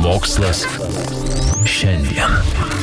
Mokslas šiandien.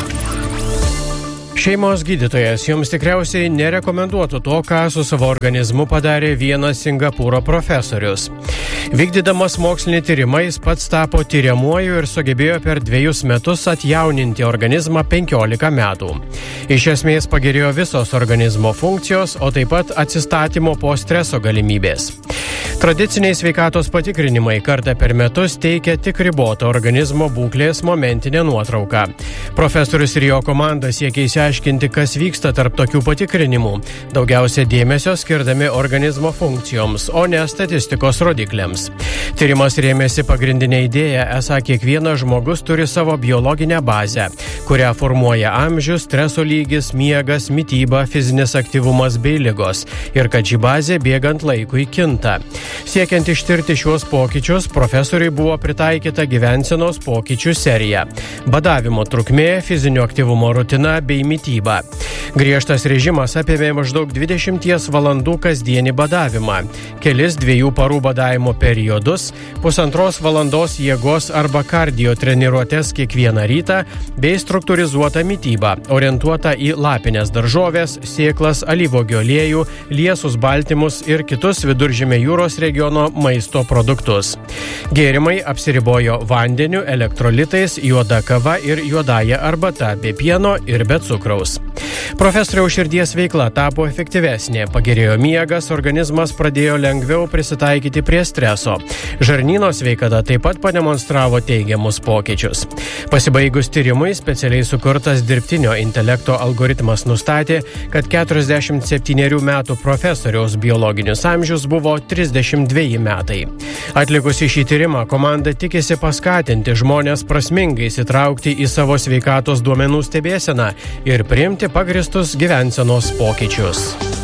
Šeimos gydytojas jums tikriausiai nerekomenduotų to, ką su savo organizmu padarė vienas Singapūro profesorius. Vykdydamas mokslinį tyrimą, jis pats tapo tyriamuoju ir sugebėjo per 2 metus atjauninti organizmą 15 metų. Iš esmės pagerėjo visos organizmo funkcijos, o taip pat atsistatymo po streso galimybės. Tradiciniai sveikatos patikrinimai kartą per metus teikia tik ribotą organizmo būklės momentinę nuotrauką. Profesorius ir jo komanda siekia išsiaiškinti, kas vyksta tarp tokių patikrinimų, daugiausia dėmesio skirdami organizmo funkcijoms, o ne statistikos rodikliams. Tyrimas rėmėsi pagrindinė idėja, esą kiekvienas žmogus turi savo biologinę bazę, kurią formuoja amžius, streso lygis, miegas, mityba, fizinis aktyvumas bei ligos, ir kad ši bazė bėgant laikui kinta. Siekiant ištirti šiuos pokyčius, profesoriui buvo pritaikyta gyvensenos pokyčių serija: badavimo trukmė, fizinio aktyvumo rutina bei mityba. Griežtas režimas apėmė maždaug 20 valandų kasdienį badavimą, kelis 2 parų badavimo periodus, 1,5 valandos jėgos arba kardio treniruotes kiekvieną rytą bei struktūrizuotą mitybą, orientuotą į lapines daržoves, sėklas, alyvuogių aliejų, liesus baltymus ir kitus Viduržemio jūros regiono maisto produktus. Gėrimai apsiribojo vandeniu, elektrolitais, juoda kava ir juodąja arbata, be pieno ir be cukraus. Profesoriaus širdies veikla tapo efektyvesnė, pagerėjo miegas, organizmas pradėjo lengviau prisitaikyti prie streso. Žarnyno sveikata taip pat pademonstravo teigiamus pokyčius. Pasibaigus tyrimui, specialiai sukurtas dirbtinio intelekto algoritmas nustatė, kad 47 metų profesoriaus biologinis amžius buvo 32 metai. Atlikusi šį tyrimą, komanda tikisi paskatinti žmonės prasmingai įsitraukti į savo sveikatos duomenų stebėseną ir priimti pagristus gyvensenos pokyčius.